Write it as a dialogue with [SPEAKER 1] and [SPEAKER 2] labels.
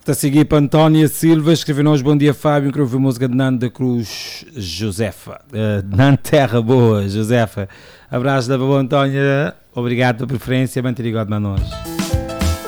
[SPEAKER 1] Está a seguir para Antónia Silva, escreveu-nos Bom Dia Fábio, que ouviu música de Nando da Cruz Josefa. Nando Terra Boa, Josefa. Abraço da boa Antónia, obrigado pela preferência, manter igual de nós.